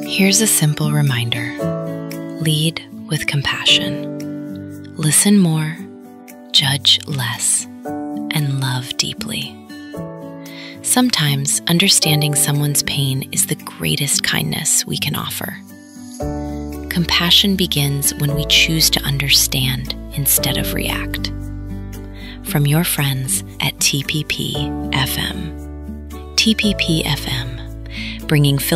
Here's a simple reminder. Lead with compassion. Listen more, judge less, and love deeply. Sometimes understanding someone's pain is the greatest kindness we can offer. Compassion begins when we choose to understand instead of react. From your friends at TPP FM. TPP FM, bringing